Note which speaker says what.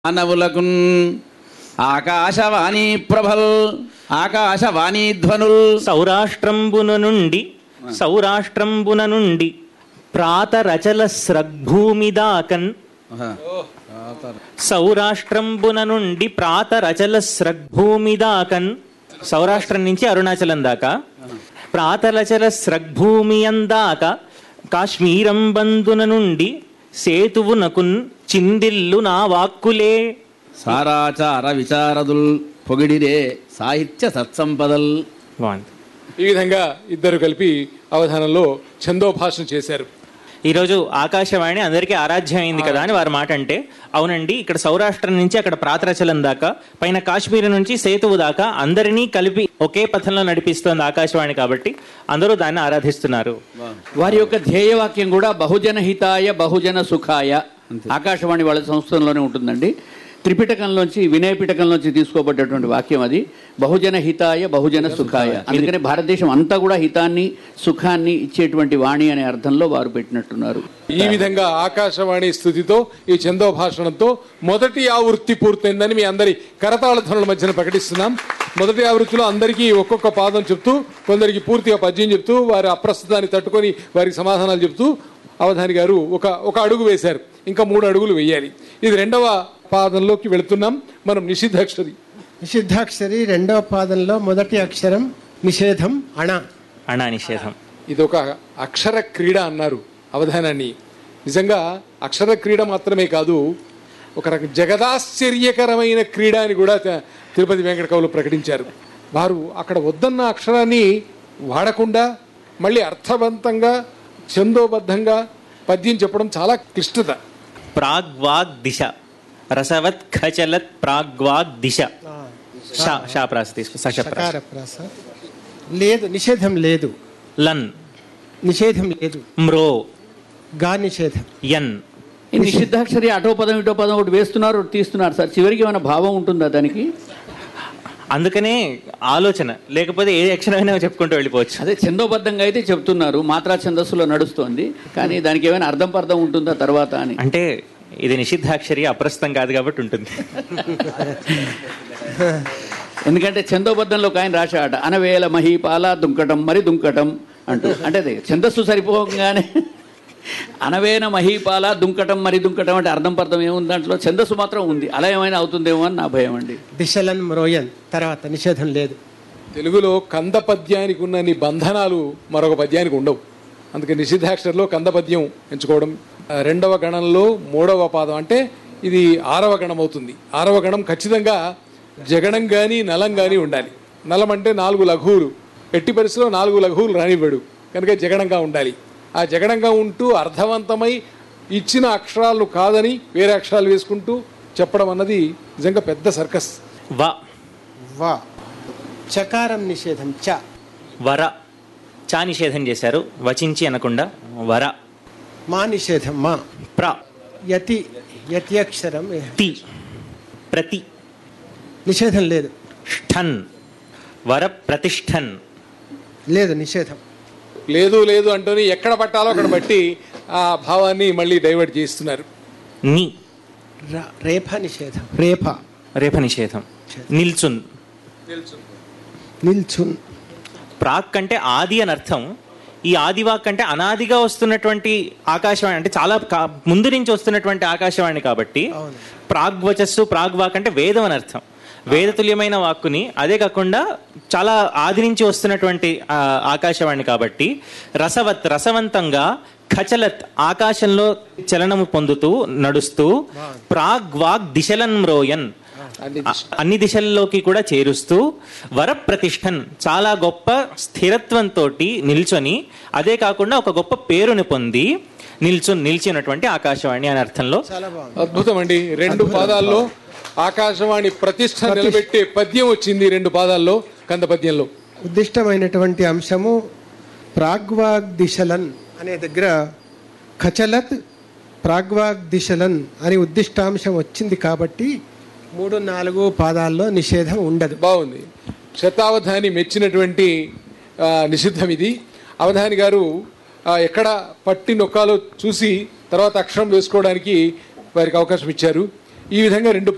Speaker 1: మానవులకున్ ఆకాశవాణి ప్రభల్ ఆకాశవాణి ధ్వనుల్
Speaker 2: సౌరాష్ట్రంబున నుండి ప్రాతరచల స్రగ్భూమిదాకన్ సౌరాష్ట్రంబున నుండి ప్రాతరచల స్రగ్భూమిదాకన్ సౌరాష్ట్రం నుంచి అరుణాచలం దాకా ప్రాతరచల స్రగ్భూమియందాక కాశ్మీరం బంధున నుండి సేతువునకున్ చిందిల్లు నా వాక్కులే
Speaker 1: సారాచార విచారదుల్ పొగిడిరే సాహిత్య సత్సంపదల్.
Speaker 3: ఈ విధంగా ఇద్దరు కలిపి అవధానంలో ఛందోభాషణ చేశారు.
Speaker 2: ఈరోజు ఆకాశవాణి అందరికీ ఆరాధ్యమైంది కదా అని వారి మాట అంటే, అవునండి, ఇక్కడ సౌరాష్ట్రం నుంచి అక్కడ ప్రాతరచలం దాకా, పైన కాశ్మీర్ నుంచి సేతువు దాకా అందరినీ కలిపి ఒకే పథంలో నడిపిస్తోంది ఆకాశవాణి. కాబట్టి అందరూ దాన్ని ఆరాధిస్తున్నారు.
Speaker 4: వారి యొక్క ధ్యేయవాక్యం కూడా బహుజన హితాయ బహుజన సుఖాయ. ఆకాశవాణి వాళ్ళ సంస్థలోనే ఉంటుందండి. త్రిపిటకంలోంచి వినయ పిటకంలోంచి తీసుకోబడ్డటువంటి వాక్యం అది. బహుజన హితాయ బహుజన సుఖాయ. అందుకని భారతదేశం అంతా కూడా హితాన్ని సుఖాన్ని ఇచ్చేటువంటి వాణి అనే అర్థంలో వారు పెట్టినట్టున్నారు.
Speaker 3: ఈ విధంగా ఆకాశవాణి స్థుతితో ఈ ఛందోభాషణంతో మొదటి ఆవృత్తి పూర్తయిందని మీ అందరి కరతాళ ధ్వనుల మధ్యన ప్రకటిస్తున్నాం. మొదటి ఆవృత్తిలో అందరికీ ఒక్కొక్క పాదం చెప్తూ, కొందరికి పూర్తిగా పద్యం చెప్తూ, వారి అప్రస్తుతాన్ని తట్టుకొని వారికి సమాధానాలు చెప్తూ అవధాని గారు ఒక అడుగు వేశారు. ఇంకా 3 అడుగులు వేయాలి. ఇది రెండవ పాదంలోకి వెళుతున్నాం. మనం నిషిద్ధాక్షరి రెండవ పాదంలో మొదటి అక్షరం నిషేధం.
Speaker 2: అణ నిషేధం.
Speaker 3: ఇది ఒక అక్షర క్రీడ అన్నారు అవధానాన్ని. నిజంగా అక్షర క్రీడ మాత్రమే కాదు, ఒక రకం జగదాశ్చర్యకరమైన క్రీడ అని కూడా తిరుపతి వెంకట కవులు ప్రకటించారు. వారు అక్కడ వద్దన్న అక్షరాన్ని వాడకుండా మళ్ళీ అర్థవంతంగా ఛందోబద్ధంగా పద్యం చెప్పడం చాలా క్లిష్టత.
Speaker 2: ప్రాగ్వాగ్ దిశ రసవత్ ఖచలత్ ప్రాగ్వాగ్ దిశ.
Speaker 5: లేదు, నిషేధం లేదు.
Speaker 2: లన్
Speaker 5: నిషేధం లేదు.
Speaker 2: మ్రో
Speaker 5: గా నిషేధం.
Speaker 2: యన్.
Speaker 4: ఈ నిషిద్ధాక్షరి అటో పదం ఇటో పదం ఒకటి వేస్తున్నారు, ఒకటి తీస్తున్నారు సార్. చివరికి ఏమైనా భావం ఉంటుందా దానికి?
Speaker 2: అందుకనే ఆలోచన, లేకపోతే ఏ అక్షరమైనా చెప్పుకుంటూ వెళ్ళిపోవచ్చు.
Speaker 4: అదే ఛందోబద్ధంగా అయితే చెప్తున్నారు, మాత్రా ఛందస్సులో నడుస్తోంది. కానీ దానికి ఏమైనా అర్థం పర్థం ఉంటుందా తర్వాత అని.
Speaker 2: అంటే ఇది నిషిద్ధాక్షరి, అప్రస్తుతం కాదు కాబట్టి ఉంటుంది.
Speaker 4: ఎందుకంటే ఛందోబద్ధంలో ఒక ఆయన రాశాట, అనవేల మహీపాల దుంకటం మరి దుంకటం అంటూ. అంటే అదే ఛందస్సు సరిపోగానే అనవేన మహీపాల దుంకటం మరి దుంకటం అంటే అర్థం పర్థం ఏముంది దాంట్లో? ఛందస్సు మాత్రం ఉంది. అలా ఏమైనా అవుతుందేమో అని నా భయం అండి.
Speaker 5: దిశలన్ మ్రోయన్ తర్వాత నిషేధం లేదు.
Speaker 3: తెలుగులో కంద పద్యానికి ఉన్న బంధనాలు మరొక పద్యానికి ఉండవు. అందుకే నిషిద్ధాక్షరిలో కంద పద్యం ఎంచుకోవడం. రెండవ గణంలో 3వ పాదం అంటే ఇది 6వ గణం అవుతుంది. 6వ గణం ఖచ్చితంగా జగణం కానీ నలం కానీ ఉండాలి. నలం అంటే 4 లఘువులు, ఎట్టి పరిస్థితిలో 4 లఘువులు రానివ్వడు, కనుక జగణంగా ఉండాలి. ఆ జగణంగా ఉంటూ అర్థవంతమై ఇచ్చిన అక్షరాలను కాదని వేరే అక్షరాలు వేసుకుంటూ చెప్పడం అన్నది నిజంగా పెద్ద సర్కస్.
Speaker 5: వా చకారం నిషేధం. చ
Speaker 2: వర. చా నిషేధం చేశారు, వచించి అనకుండా వర.
Speaker 5: మా నిషేధం. మా
Speaker 2: ప్ర.
Speaker 5: యతి అక్షరం.
Speaker 2: తి. ప్రతి.
Speaker 5: నిషేధం లేదు.
Speaker 2: ష్ఠన్. వర ప్రతిష్ఠన్.
Speaker 5: లేదు, నిషేధం
Speaker 3: లేదు. లేదు అంటూనే ఎక్కడ పట్టాలో అక్కడ బట్టి ఆ భావాన్ని మళ్ళీ డైవర్ట్ చేస్తున్నారు.
Speaker 2: ని.
Speaker 5: రేఫ నిషేధం.
Speaker 2: రేఫ నిషేధం. నిల్చున్.
Speaker 5: నిల్చున్.
Speaker 2: ప్రాక్ అంటే ఆది అని అర్థం. ఈ ఆదివాక్ అంటే అనాదిగా వస్తున్నటువంటి ఆకాశవాణి, అంటే చాలా ముందు నుంచి వస్తున్నటువంటి ఆకాశవాణి. కాబట్టి ప్రాగ్వచస్సు ప్రాగ్వాక్ అంటే వేదం అని అర్థం. వేదతుల్యమైన వాక్కుని, అదే కాకుండా చాలా ఆది నుంచి వస్తున్నటువంటి ఆకాశవాణి కాబట్టి రసవంతంగా, ఖచలత్ ఆకాశంలో చలనము పొందుతూ నడుస్తూ, ప్రాగ్వాగ్ దిశలన్ మ్రోయన్ అన్ని దిశల్లోకి కూడా చేరుస్తూ, వరప్రతిష్ఠన్ చాలా గొప్ప స్థిరత్వంతో నిల్చొని, అదే కాకుండా ఒక గొప్ప పేరుని పొంది నిలిచినటువంటి ఆకాశవాణి అనే అర్థంలో.
Speaker 3: అద్భుతం అండి. 2 పాదాల్లో ఆకాశవాణి ప్రతిష్ఠ నిలబెట్టే పద్యం వచ్చింది. 2 పాదాల్లో కంద పద్యంలో
Speaker 5: ఉద్దిష్టమైనటువంటి అంశము ప్రాగ్వాగ్ దిశలన్ అనే దగ్గర ఖచలత్ ప్రాగ్వాగ్ దిశలన్ అని ఉద్దిష్టాంశం వచ్చింది. కాబట్టి 3-4 పాదాల్లో నిషేధం ఉండదు.
Speaker 3: బాగుంది. శతావధాని మెచ్చినటువంటి నిషిద్ధం ఇది. అవధాని గారు ఎక్కడ పట్టి నొక్కాలో చూసి తర్వాత అక్షరం వేసుకోవడానికి వారికి అవకాశం ఇచ్చారు. ఈ విధంగా 2